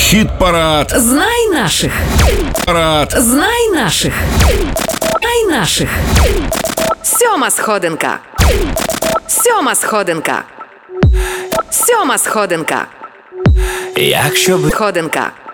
Хіт-парад. Знай наших. Парад. Знай наших. Знай наших. Сьома сходинка. Сьома сходинка. Сьома сходинка. Якщо б Сходинка.